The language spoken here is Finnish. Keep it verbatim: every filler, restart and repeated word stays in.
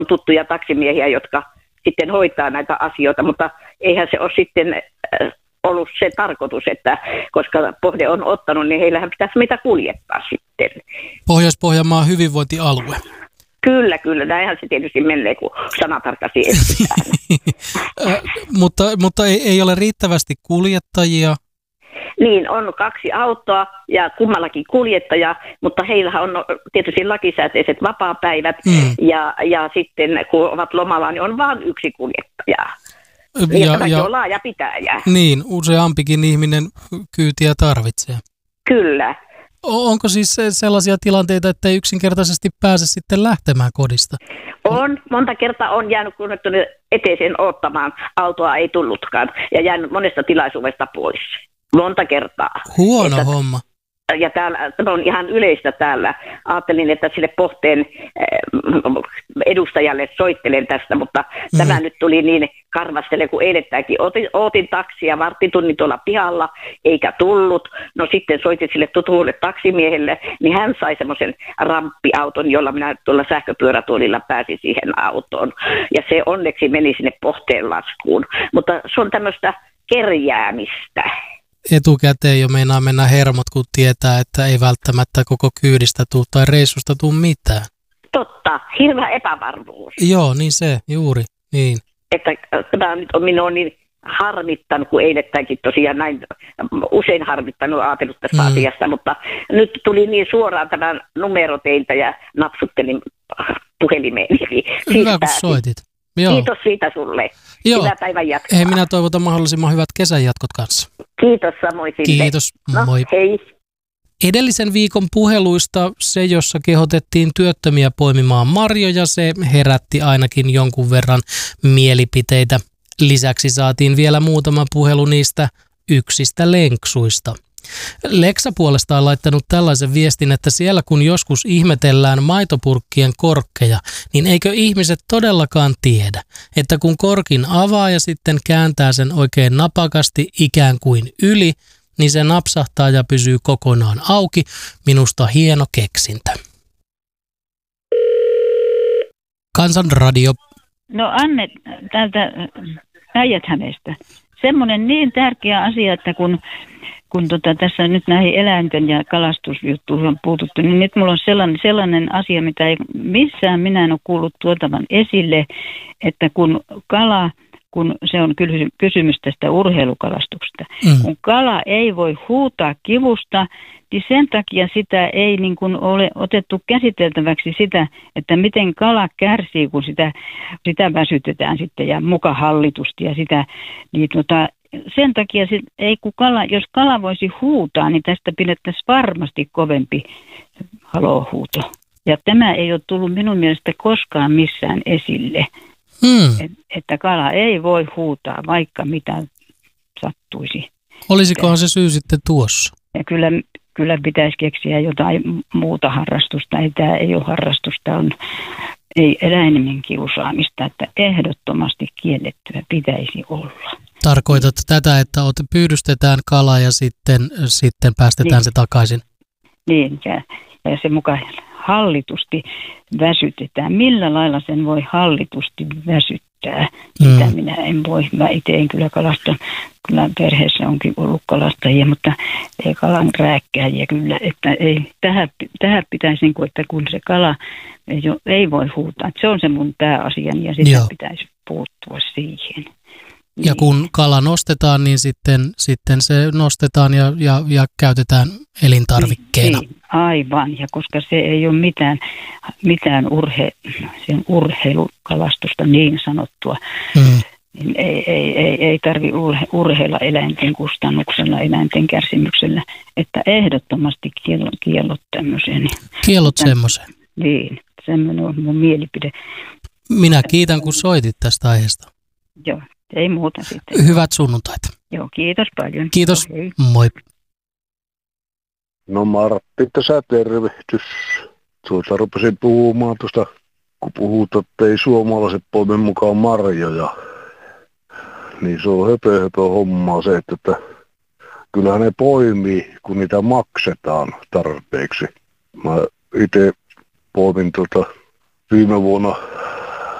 tuttuja taksimiehiä, jotka sitten hoitaa näitä asioita, mutta eihän se ole sitten ollut se tarkoitus, että koska Pohde on ottanut, niin heillähän pitäisi meitä kuljettaa sitten. Pohjois-Pohjanmaan hyvinvointialue. Kyllä, kyllä. Näinhän se tietysti menee, kun sanatarkasti etsitään. mutta mutta ei, ei ole riittävästi kuljettajia. Niin, on kaksi autoa ja kummallakin kuljettaja, mutta heillähän on tietysti lakisääteiset vapaapäivät mm. ja, ja sitten kun ovat lomalla, niin on vain yksi kuljettaja. Niin, ja, ja on laaja pitäjä. Niin, useampikin ihminen kyytiä tarvitsee. Kyllä. Onko siis sellaisia tilanteita, että ei yksinkertaisesti pääse sitten lähtemään kodista? On. Monta kertaa on jäänyt kun eteiseen odottamaan. Autoa ei tullutkaan ja jäänyt monesta tilaisuudesta pois. Monta kertaa. Huono että, homma. Ja täällä, tämä on ihan yleistä täällä. Ajattelin, että sille Pohteen edustajalle soittelen tästä, mutta mm. tämä nyt tuli niin karvastele kuin eilettäänkin. Ootin, ootin taksia varttitunnin tuolla pihalla, eikä tullut. No sitten soitin sille tutulle taksimiehelle, niin hän sai semmoisen ramppiauton, jolla minä tuolla sähköpyörätuolilla pääsin siihen autoon. Ja se onneksi meni sinne Pohteen laskuun. Mutta se on tämmöistä kerjäämistä. Etukäteen jo meinaa mennä hermot, kun tietää, että ei välttämättä koko kyydistä tule tai reissusta tule mitään. Totta, hirveä epävarmuus. Joo, niin se, juuri, niin. Että tämä nyt on minua niin harmittanut, kun eilettäänkin tosiaan näin usein harmittanut ajatellut tästä mm. asiasta, mutta nyt tuli niin suoraan tämä numero teiltä ja napsuttelin puhelimeen. Hyvä, kun soitit. Joo. Kiitos siitä sulle. Joo. Hyvää päivän jatkoa. Hei, minä toivotan mahdollisimman hyvät kesän jatkot kanssa. Kiitos samoin sinne. Kiitos, no, moi. Hei. Edellisen viikon puheluista se, jossa kehotettiin työttömiä poimimaan marjoja, se herätti ainakin jonkun verran mielipiteitä. Lisäksi saatiin vielä muutama puhelu niistä yksistä lenksuista. Leksa puolestaan on laittanut tällaisen viestin, että siellä kun joskus ihmetellään maitopurkkien korkkeja, niin eikö ihmiset todellakaan tiedä, että kun korkin avaa ja sitten kääntää sen oikein napakasti ikään kuin yli, niin se napsahtaa ja pysyy kokonaan auki. Minusta hieno keksintö. Kansanradio. No Anne täältä Päijät-Hämeestä. Semmoinen niin tärkeä asia, että kun kun tota, tässä nyt näihin eläinten ja kalastusjuttuihin on puututtu, niin nyt mulla on sellainen, sellainen asia, mitä ei missään minä en ole kuullut tuotavan esille, että kun kala, kun se on kysymys tästä urheilukalastuksesta, mm. kun kala ei voi huutaa kivusta, niin sen takia sitä ei niin kuin ole otettu käsiteltäväksi sitä, että miten kala kärsii, kun sitä, sitä väsytetään sitten ja muka hallitusti ja sitä, niin tota, sen takia, ei kun kala, jos kala voisi huutaa, niin tästä pidettäisiin varmasti kovempi halohuuto. Ja tämä ei ole tullut minun mielestä koskaan missään esille, hmm. Et, että kala ei voi huutaa, vaikka mitä sattuisi. Olisikohan se syy sitten tuossa? Ja kyllä, kyllä pitäisi keksiä jotain muuta harrastusta. Ei, tämä ei ole harrastusta, on ei eläimen kiusaamista, että ehdottomasti kiellettyä pitäisi olla. Tarkoitat tätä, että pyydystetään kala ja sitten, sitten päästetään niin. se takaisin? Niin, ja, ja se mukaan hallitusti väsytetään. Millä lailla sen voi hallitusti väsyttää? Mm. Sitä minä en voi. Mä itse en kyllä kalasta. Kyllä perheessä onkin ollut kalastajia, mutta ei kalan rääkkääjiä kyllä. Että ei, tähän, tähän pitäisi, niin kuin, että kun se kala ei, ei voi huutaa. Että se on se mun pääasiani ja sitä Joo. pitäisi puuttua siihen. Ja kun kala nostetaan, niin sitten, sitten se nostetaan ja, ja, ja käytetään elintarvikkeena. Niin, aivan, ja koska se ei ole mitään, mitään urhe, sen urheilukalastusta niin sanottua, mm. niin ei, ei, ei, ei tarvitse urhe, urheilla eläinten kustannuksella, eläinten kärsimyksellä, että ehdottomasti kiellot, kiellot tämmöisen. Kiellot semmoisen. Niin, semmoinen on mun mielipide. Minä kiitän, kun soitit tästä aiheesta. Joo. Ei muuta sitten. Hyvät sunnuntait. Joo, kiitos paljon. Kiitos, Hei. Moi. No Martti, tässä tervehdys. Tuota rupesin puhumaan tuosta, kun puhutaan, että ei suomalaiset poimi mukaan marjoja. Niin se on höpö höpö hommaa se, että, että kyllähän ne poimii, kun niitä maksetaan tarpeeksi. Mä itse poimin tuota viime vuonna